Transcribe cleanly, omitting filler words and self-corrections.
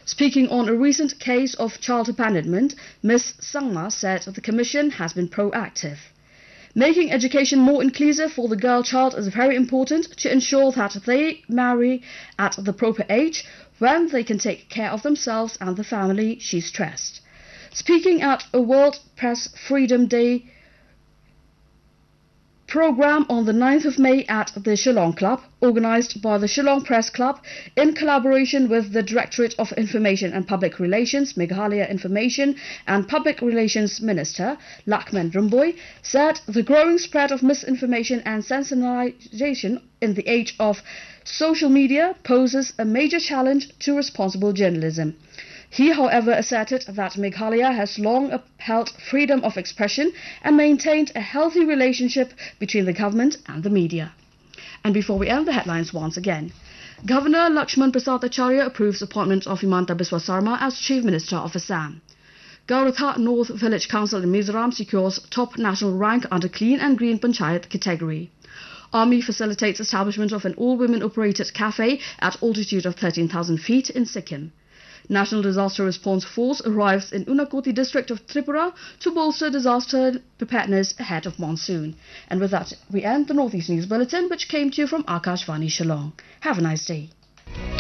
Speaking on a recent case of child abandonment, Ms. Sangma said the Commission has been proactive. Making education more inclusive for the girl child is very important to ensure that they marry at the proper age when they can take care of themselves and the family, she stressed. Speaking at a World Press Freedom Day program on the 9th of May at the Shillong Club, organised by the Shillong Press Club in collaboration with the Directorate of Information and Public Relations, Meghalaya Information and Public Relations Minister Lakman Rumboi, said the growing spread of misinformation and sensationalisation in the age of social media poses a major challenge to responsible journalism. He, however, asserted that Meghalaya has long upheld freedom of expression and maintained a healthy relationship between the government and the media. And before we end the headlines once again, Governor Lakshman Prasad Acharya approves appointment of Himanta Biswa Sarma as Chief Minister of Assam. Gauratha North Village Council in Mizoram secures top national rank under Clean and Green Panchayat category. Army facilitates establishment of an all-women operated cafe at altitude of 13,000 feet in Sikkim. National Disaster Response Force arrives in Unakoti district of Tripura to bolster disaster preparedness ahead of monsoon. And with that, we end the Northeast News Bulletin, which came to you from Akashvani Shillong. Have a nice day.